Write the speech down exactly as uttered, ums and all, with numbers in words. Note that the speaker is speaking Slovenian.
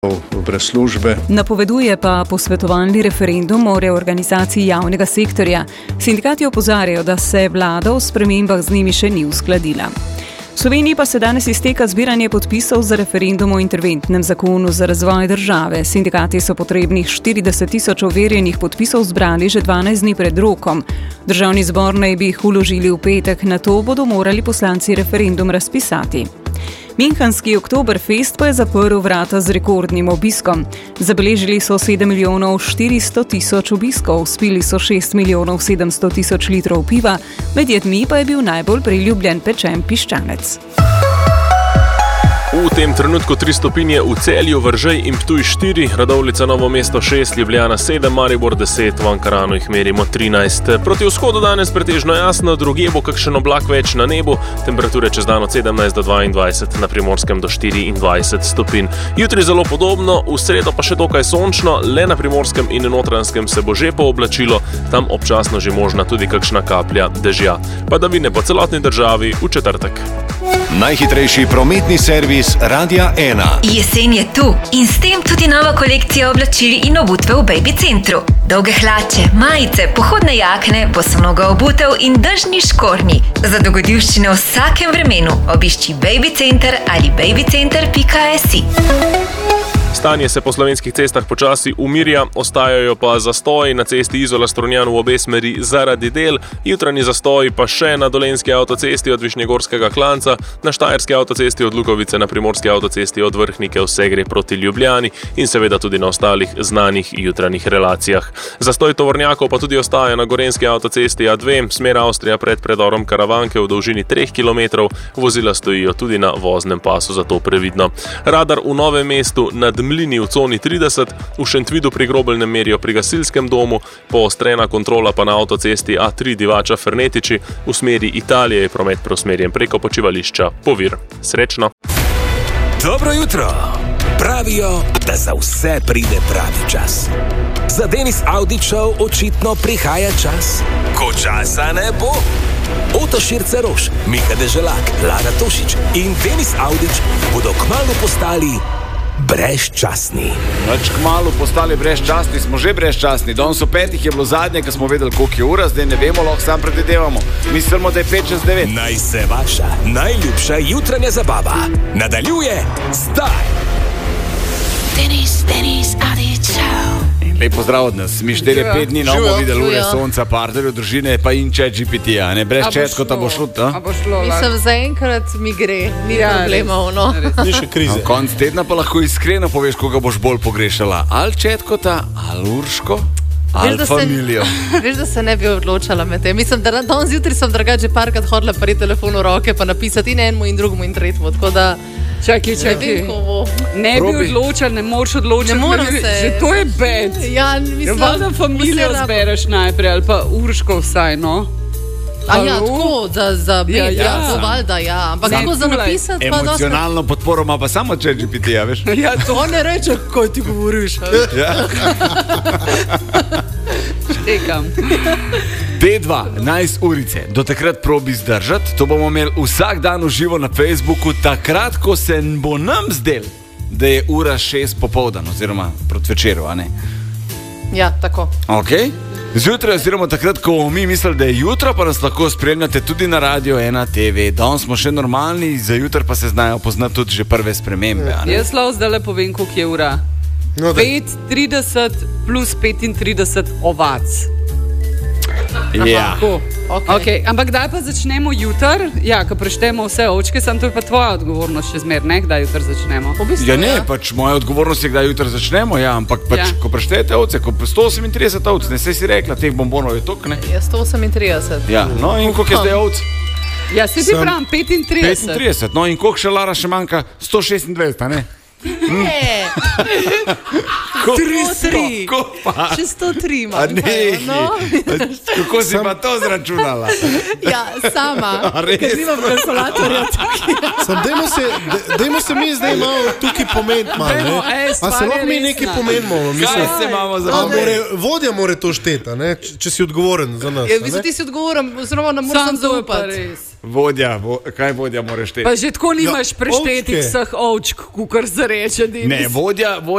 brez službe. Napoveduje pa posvetovalni referendum o reorganizaciji javnega sektorja. Sindikati opozarjajo, da se vlada o spremembah z njimi še ni uskladila. V Sloveniji pa se danes izteka zbiranje podpisov za referendum o interventnem zakonu za razvoj države. Sindikati so potrebnih štirideset tisoč overjenih podpisov zbrali že dvanajst dni pred rokom. Državni zbor naj bi jih vložili v petek, nato bodo morali poslanci referendum razpisati. Münchenski Oktoberfest pa je zaprl vrata z rekordnim obiskom. Zabeležili so sedem milijonov štiristo tisoč obiskov, spili so šest milijonov sedemsto tisoč litrov piva, med jedmi pa je bil najbolj priljubljen pečen piščanec. V tem trenutku tri stopinje v Celju, Veržej in Ptuj štiri, Radovljica, Novo mesto šest, Ljubljana sedem, Maribor deset, v Ankaranu jih merimo trinajst. Proti vzhodu danes pretežno jasno, drugje bo kakšen oblak več na nebu, temperature čez dan od sedemnajst do dvaindvajset, na Primorskem do štiriindvajset stopinj. Jutri zelo podobno, v sredo pa še dokaj sončno, le na Primorskem in Notranjskem se bo že pooblačilo, tam občasno že možna tudi kakšna kaplja dežja. Padavine po celotni državi v četrtek. Najhitrejši prometni servis Radia ena. Jesen je tu in s tem tudi nova kolekcija oblačil in obutve v Baby Centru. Dolge hlače, majice, pohodne jakne, bosonoga obutev in dežni škornji. Za dogodivščine v vsakem vremenu obišči Baby Center ali babycenter pika si. Stanje se po slovenskih cestah počasi umirja, ostajajo pa zastoji na cesti Izola-Strunjan v obe smeri zaradi del, jutranji zastoji pa še na dolenjski avtocesti od Višnjegorskega klanca, na štajerski avtocesti od Lukovice, na primorski avtocesti od Vrhnike vse gre proti Ljubljani in seveda tudi na ostalih znanih jutranjih relacijah. Zastoj tovornjakov pa tudi ostaja na gorenjski avtocesti A dve, smer Avstrija pred predorom Karavanke v dolžini treh kilometrov, vozila stojijo tudi na voznem pasu, zato previdno. Radar v Novem mestu nad Mlini v coni trideset, v Šentvidu pri Grobelnem merijo pri gasilskem domu, poostrena kontrola pa na avtocesti A tri Divača Fernetiči, v smeri Italije je promet preusmerjen preko počivališča Povir. Srečno! Dobro jutro! Pravijo, da za vse pride pravi čas. Za Denis Audi Show očitno prihaja čas, ko časa ne bo. Oto Širce Roš, Miha Deželak, Lara Tošič in Denis Audič bodo kmalu postali brezčasni. Nač kmalu postali brezčasni, smo že brezčasni. Danes o petih je bilo zadnje, ko smo vedeli, koliko je ura, zdaj ne vemo, lahko sam predvidevamo. Mislimo, da je pet čez devet. Naj se vaša najljubša jutranja zabava nadaljuje zdaj. Denis, Denis Audič Show. Lep pozdrav od nas. Mi štiri pet dni ne bomo videli ure sonca, partnerjev, družine, pa in chat G P T-ja. Brez četko ta bo šlo, ta? A bo šlo, Mislim, zaenkrat mi gre, ni Ja, problemov, no. Ni še krize. Na konc tedna pa lahko iskreno poveš, koga boš bolj pogrešala. Ali četkota, ali Urško, ali da se- familijo. Veš, da se ne bi odločala med tem. Mislim, da danes zjutraj sem drugače parkrat hodila pri telefonu v roke, pa napisati in enemu in drugemu in tretjemu, tako da Čakaj, ne čakaj. vem, ko bo. Ne bi Probi. odločal, ne moreš odločiti. Ne morem se. Že to je bed. Ja, Ja, mislim, valjda familijo vse rab- zbereš najprej, ali pa Urško vsaj, no. A ja, Halo? tako, za, za Ja, bed, ja, ja. to valjda, ja. Ampak Ne, kako za tulej. napisati, pa dosti. Emocionalno podporo ima pa samo chat G P T-ja, veš? Ja, to On ne reče, kaj ti govoriš. štekam. T dva, enajst urice. Do takrat probi zdržati. To bomo imeli vsak dan v živo na Facebooku, takrat, ko se bo nam zdel, da je ura šest popoldan, oziroma proti večeru, a ne? Ja, tako. Ok? Zjutraj, oziroma takrat, ko bomo mi mislili, da je jutro, pa nas lahko spremljate tudi na Radio ena T V. Danes smo še normalni, za jutro pa se znajo poznati tudi že prve spremembe, a ne? Jaz lahko zdaj le povem, koliko je ura. No, da, pet trideset plus petintrideset ovac. Ja. Tako. Okay. Okay. Ampak kdaj pa začnemo jutr? Ja, ko preštemo vse ovčke, sam to je pa tvoja odgovornost še zmer, ne? Kdaj jutr začnemo? V bistvu, Ja ne, pač moja odgovornost je, kdaj jutro začnemo, ja, ampak pač, Ja. ko preštejete ovce, ko sto osemintrideset ovc, ne, saj si rekla, teh bombonov je toliko, ne? Je sto osemintrideset. Ja, no in koliko je zdaj ovc? Ja, si ti Sem- pravim, petintrideset. petintrideset, no in koliko še Lara še manjka? sto šestindvajset, a ne? Ne, Ko, sto tri. Ko pa? Še sto tri A imam. ne, No. kako si pa to zračunala? Ja, sama, A res? ker nimam kalkulatorja tukaj. Sam, dajmo se, de- dajmo se mi zdaj malo tukaj pomeniti malo, ne? Dajmo, ej, A stvar se je lahko mi resna. nekaj pomenimo, mislim. Kaj se imamo za A pomen? more, vodja more to šteta, ne? Če, če si odgovoren za nas. Ja, a mislim, ne? ti si odgovoren, oziroma ne Sam morem to je pa zaupati. res. Vodja, vo, kaj vodja moraš šteti? Pa že tako nimaš Ja, preštetih ovčke. vseh ovčk, kukar se reče. Denis. Ne, vodja, vodja